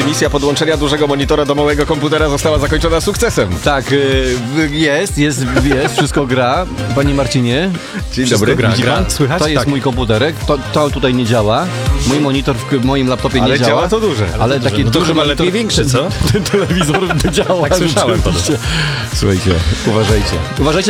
misja podłączenia dużego monitora do małego komputera została zakończona sukcesem. Tak, jest, wszystko gra. Panie Marcinie, Dzień Wszystko dobry. gra. widzi pan? Słychać? To jest Tak. mój komputerek, to tutaj nie działa. Mój monitor w moim laptopie Ale nie działa. działa to duże. Ale taki No to duży chyba monitor, lepiej większy, co? Ten telewizor działa. Tak słyszałem. rzeczywiście. Słuchajcie, uważajcie. Uważajcie